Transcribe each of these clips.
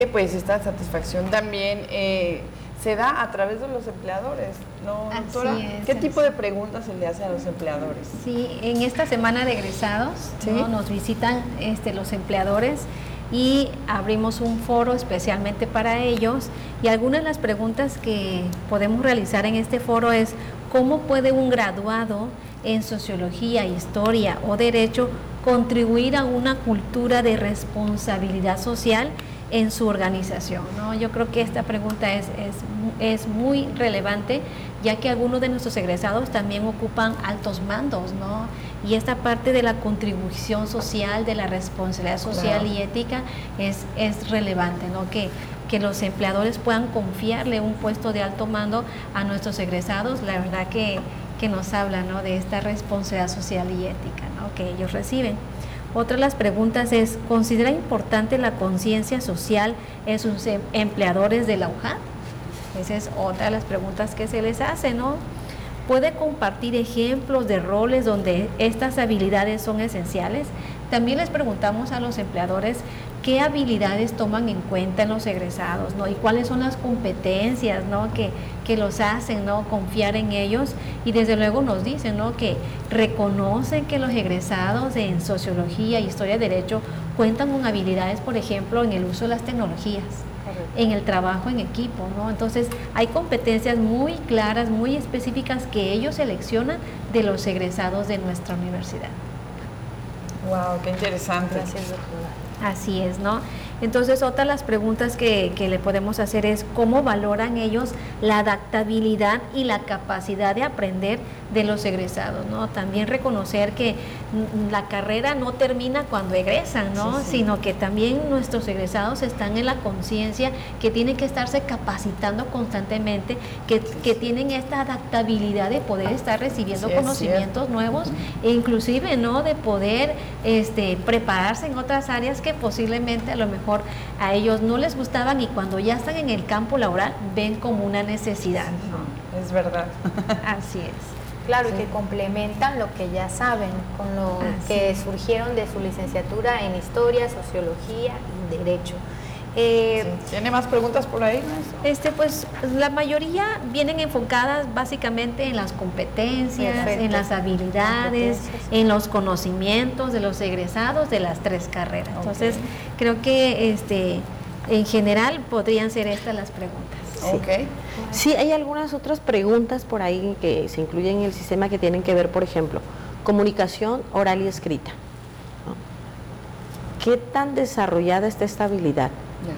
Pues esta satisfacción también se da a través de los empleadores, ¿no, doctora? ¿Qué tipo de preguntas se le hace a los empleadores? Sí, en esta semana de egresados, ¿sí?, ¿no?, nos visitan los empleadores y abrimos un foro especialmente para ellos, y algunas de las preguntas que podemos realizar en este foro es: ¿cómo puede un graduado en sociología, historia o derecho contribuir a una cultura de responsabilidad social en su organización, ¿no? Yo creo que esta pregunta es muy relevante, ya que algunos de nuestros egresados también ocupan altos mandos, ¿no? Y esta parte de la contribución social, de la responsabilidad social, claro, y ética es relevante, ¿no? Que los empleadores puedan confiarle un puesto de alto mando a nuestros egresados, la verdad que nos habla, ¿no?, de esta responsabilidad social y ética, ¿no?, que ellos reciben. Otra de las preguntas es: ¿considera importante la conciencia social en sus empleadores de la UJAT? Esa es otra de las preguntas que se les hace, ¿no? ¿Puede compartir ejemplos de roles donde estas habilidades son esenciales? También les preguntamos a los empleadores qué habilidades toman en cuenta en los egresados, ¿no? Y cuáles son las competencias, ¿no?, que los hacen, ¿no?, confiar en ellos. Y desde luego nos dicen, ¿no?, que reconocen que los egresados en sociología, historia y derecho cuentan con habilidades, por ejemplo, en el uso de las tecnologías, en el trabajo en equipo, ¿no? Entonces hay competencias muy claras, muy específicas que ellos seleccionan de los egresados de nuestra universidad. Wow, qué interesante. Gracias, doctora. Así es, ¿no? Entonces, otra de las preguntas que le podemos hacer es: ¿cómo valoran ellos la adaptabilidad y la capacidad de aprender de los egresados, ¿no? También reconocer que la carrera no termina cuando egresan, ¿no? Sí, sí. Sino que también nuestros egresados están en la conciencia que tienen que estarse capacitando constantemente, que tienen esta adaptabilidad de poder estar recibiendo conocimientos nuevos, e inclusive, ¿no?, de poder prepararse en otras áreas que posiblemente a lo mejor a ellos no les gustaban, y cuando ya están en el campo laboral ven como una necesidad, ¿no? Es verdad. Así es. Claro, y que complementan lo que ya saben con lo que surgieron de su licenciatura en historia, sociología y derecho. ¿Tiene más preguntas por ahí? Pues la mayoría vienen enfocadas básicamente en las competencias, perfecto, en las habilidades, en los conocimientos de los egresados de las 3 carreras. Entonces, creo que en general podrían ser estas las preguntas. Sí. Okay. Sí, hay algunas otras preguntas por ahí que se incluyen en el sistema que tienen que ver, por ejemplo, comunicación oral y escrita, ¿no? ¿Qué tan desarrollada está esta habilidad?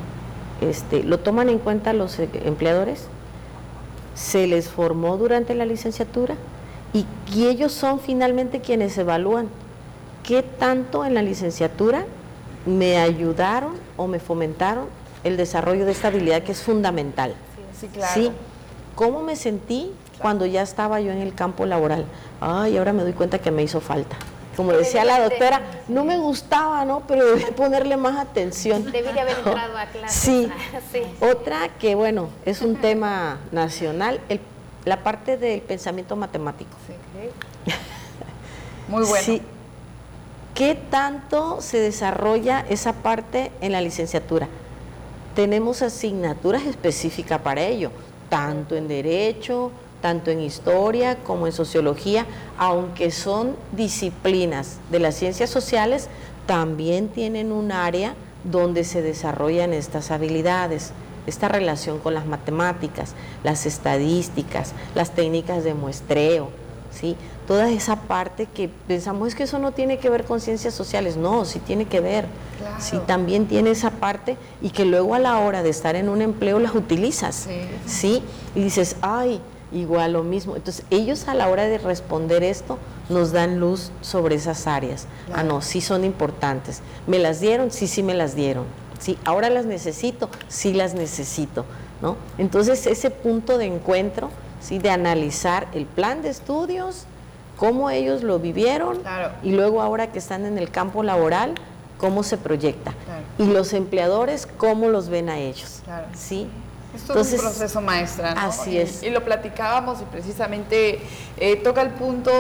¿Lo toman en cuenta los empleadores? ¿Se les formó durante la licenciatura? Y ellos son finalmente quienes evalúan qué tanto en la licenciatura me ayudaron o me fomentaron el desarrollo de esta habilidad que es fundamental. Sí, claro. ¿Sí? ¿Cómo me sentí cuando ya estaba yo en el campo laboral? Ay, ahora me doy cuenta que me hizo falta. Como decía la doctora, no me gustaba, ¿no? Pero debí ponerle más atención. Debí de haber entrado a clase. Sí. Sí. Otra que, bueno, es un tema nacional, la parte del pensamiento matemático. Sí. Muy bueno. Sí. ¿Qué tanto se desarrolla esa parte en la licenciatura? Tenemos asignaturas específicas para ello, tanto en derecho, tanto en historia como en sociología, aunque son disciplinas de las ciencias sociales, también tienen un área donde se desarrollan estas habilidades, esta relación con las matemáticas, las estadísticas, las técnicas de muestreo, ¿sí? Toda esa parte que pensamos es que eso no tiene que ver con ciencias sociales, no, sí tiene que ver, claro, sí también tiene esa parte, y que luego a la hora de estar en un empleo las utilizas, ¿sí? Y dices, ay, igual lo mismo. Entonces ellos a la hora de responder esto nos dan luz sobre esas áreas. Claro. Ah, no, sí son importantes. ¿Me las dieron? Sí, sí me las dieron. Sí, ahora las necesito, sí las necesito, ¿no? Entonces ese punto de encuentro, ¿sí?, de analizar el plan de estudios, cómo ellos lo vivieron, claro, y luego ahora que están en el campo laboral, cómo se proyecta. Claro. Y los empleadores, cómo los ven a ellos. Claro. ¿Sí? Esto es un proceso, maestra, ¿no? Así es. Y lo platicábamos, y precisamente toca el punto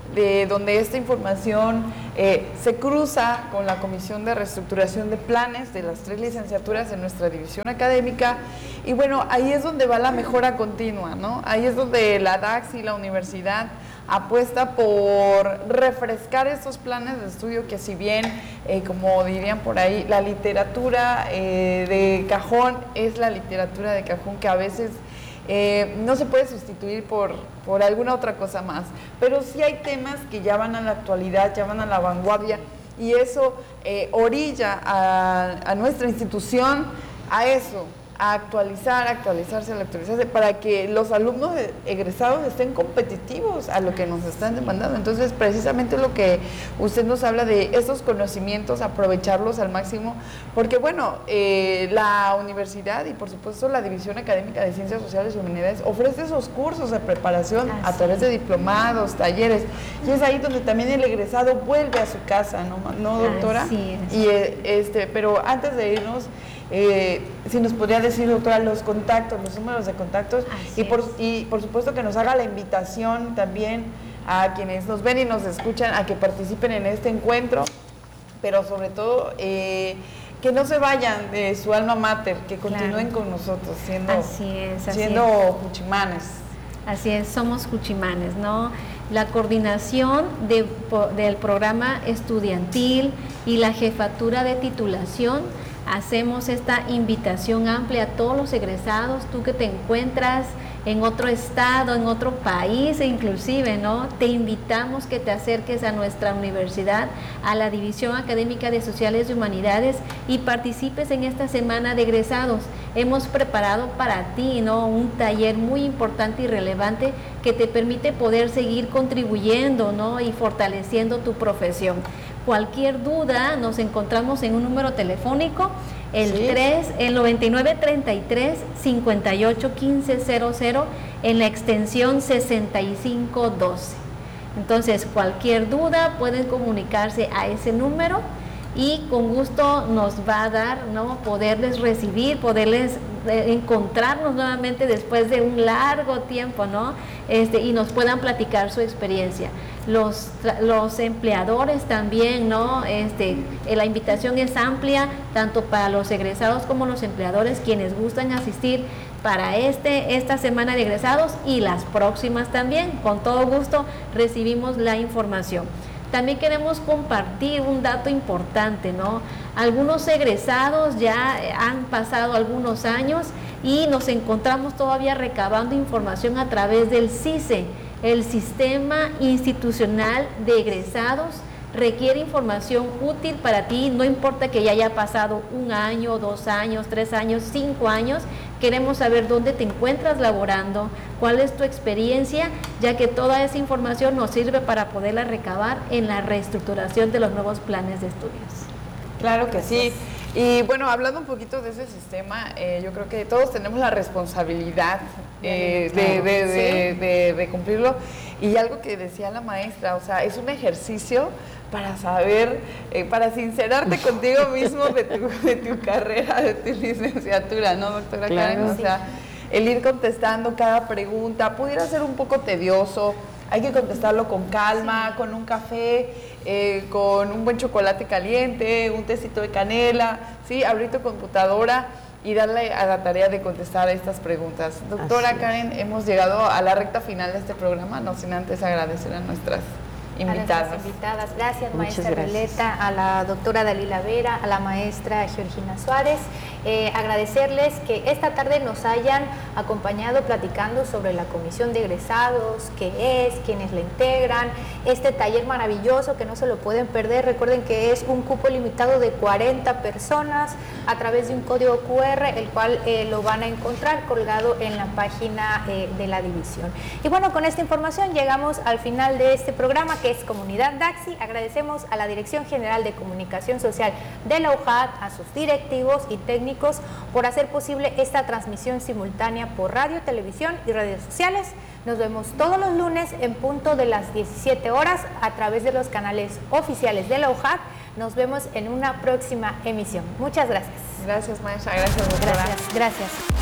de donde esta información se cruza con la Comisión de Reestructuración de Planes de las 3 licenciaturas de nuestra división académica. Y bueno, ahí es donde va la mejora continua, ¿no? Ahí es donde la DAXI y la universidad apuesta por refrescar estos planes de estudio que, si bien, como dirían por ahí, la literatura de cajón es la literatura de cajón que a veces no se puede sustituir por alguna otra cosa más, pero sí hay temas que ya van a la actualidad, ya van a la vanguardia, y eso orilla a nuestra institución a eso, a actualizarse para que los alumnos egresados estén competitivos a lo que nos están demandando. Entonces, precisamente lo que usted nos habla de estos conocimientos, aprovecharlos al máximo, porque bueno, la universidad y por supuesto la División Académica de Ciencias Sociales y Humanidades ofrece esos cursos de preparación a través de diplomados, talleres, y es ahí donde también el egresado vuelve a su casa, ¿no, doctora? Así es. Y pero antes de irnos, si nos podría decir, doctora, los contactos, los números de contactos, y por supuesto que nos haga la invitación también a quienes nos ven y nos escuchan a que participen en este encuentro, pero sobre todo que no se vayan de su alma mater, que continúen con nosotros siendo Juchimanes. Así es, somos Juchimanes, ¿no? La coordinación del programa estudiantil y la jefatura de titulación, hacemos esta invitación amplia a todos los egresados, tú que te encuentras en otro estado, en otro país inclusive, ¿no? Te invitamos que te acerques a nuestra universidad, a la División Académica de Sociales y Humanidades, y participes en esta semana de egresados. Hemos preparado para ti, ¿no?, un taller muy importante y relevante que te permite poder seguir contribuyendo, ¿no?, y fortaleciendo tu profesión. Cualquier duda, nos encontramos en un número telefónico, el 9933-581500, en la extensión 6512. Entonces, cualquier duda pueden comunicarse a ese número y con gusto nos va a dar, ¿no?, poderles recibir, poderles encontrarnos nuevamente después de un largo tiempo, ¿no?, y nos puedan platicar su experiencia. Los empleadores también, ¿no? La invitación es amplia, tanto para los egresados como los empleadores, quienes gustan asistir para esta semana de egresados y las próximas también. Con todo gusto recibimos la información. También queremos compartir un dato importante, ¿no? Algunos egresados ya han pasado algunos años y nos encontramos todavía recabando información a través del CICE, el Sistema Institucional de Egresados. Requiere información útil para ti, no importa que ya haya pasado 1 año, 2 años, 3 años, 5 años. Queremos saber dónde te encuentras laborando, cuál es tu experiencia, ya que toda esa información nos sirve para poderla recabar en la reestructuración de los nuevos planes de estudios. Claro que sí. Y bueno, hablando un poquito de ese sistema, yo creo que todos tenemos la responsabilidad de cumplirlo. Y algo que decía la maestra, o sea, es un ejercicio para saber, para sincerarte contigo mismo de tu carrera, de tu licenciatura, ¿no, doctora Karen? O sea, el ir contestando cada pregunta pudiera ser un poco tedioso. Hay que contestarlo con calma, con un café, con un buen chocolate caliente, un tecito de canela, ¿sí? Abrir tu computadora y darle a la tarea de contestar a estas preguntas. Doctora Karen, hemos llegado a la recta final de este programa, no sin antes agradecer a nuestras invitadas. Gracias, maestra Violeta, a la doctora Dalila Vera, a la maestra Georgina Suárez. Agradecerles que esta tarde nos hayan acompañado platicando sobre la comisión de egresados, qué es, quiénes la integran, este taller maravilloso que no se lo pueden perder. Recuerden que es un cupo limitado de 40 personas a través de un código QR, el cual lo van a encontrar colgado en la página de la división. Y bueno, con esta información llegamos al final de este programa, que es Comunidad DAXI. Agradecemos a la Dirección General de Comunicación Social de la UJAT, a sus directivos y técnicos por hacer posible esta transmisión simultánea por radio, televisión y redes sociales. Nos vemos todos los lunes en punto de las 17 horas a través de los canales oficiales de la UJAT. Nos vemos en una próxima emisión. Muchas gracias. Gracias, maestra. Gracias, doctora. Gracias.